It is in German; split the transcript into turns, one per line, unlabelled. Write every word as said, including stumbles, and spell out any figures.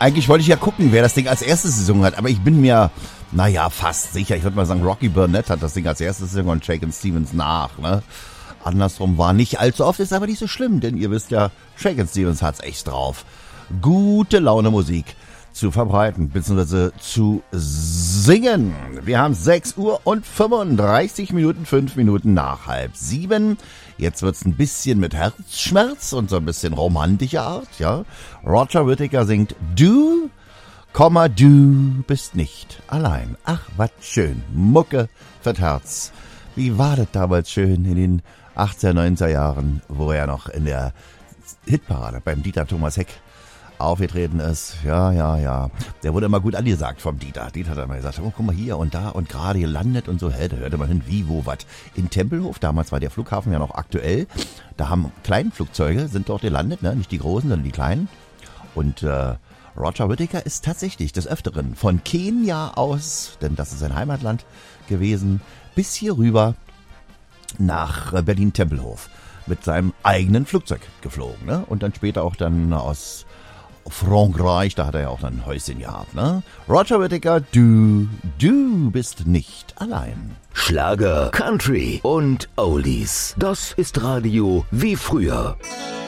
eigentlich wollte ich ja gucken, wer das Ding als erstes gesungen hat, aber ich bin mir, naja, fast sicher. Ich würde mal sagen, Rocky Burnett hat das Ding als erstes gesungen und Shakin' Stevens nach, ne? Andersrum war nicht allzu oft, ist aber nicht so schlimm, denn ihr wisst ja, Shakin' Stevens hat's echt drauf. Gute Laune Musik zu verbreiten, beziehungsweise zu singen. Wir haben sechs Uhr und fünfunddreißig Minuten, fünf Minuten nach halb sieben. Jetzt wird's ein bisschen mit Herzschmerz und so ein bisschen romantischer Art, ja. Roger Whittaker singt Du, Komma, du bist nicht allein. Ach, was schön. Mucke fürs Herz. Wie war das damals schön in den achtziger, neunziger Jahren, wo er noch in der Hitparade beim Dieter Thomas Heck aufgetreten ist. Ja, ja, ja. Der wurde immer gut angesagt vom Dieter. Dieter hat immer gesagt, oh, guck mal hier und da und gerade gelandet und so. Hä, da hörte man hin, wie, wo, was. In Tempelhof, damals war der Flughafen ja noch aktuell. Da haben kleine Flugzeuge, sind dort gelandet, ne? Nicht die großen, sondern die kleinen. Und äh, Roger Whittaker ist tatsächlich des Öfteren von Kenia aus, denn das ist sein Heimatland gewesen, bis hier rüber nach Berlin-Tempelhof mit seinem eigenen Flugzeug geflogen, ne? Und dann später auch dann aus Frankreich, da hat er ja auch dann ein Häuschen gehabt, ne? Roger Whittaker, du, du bist nicht allein.
Schlager, Country und Oldies. Das ist Radio wie früher.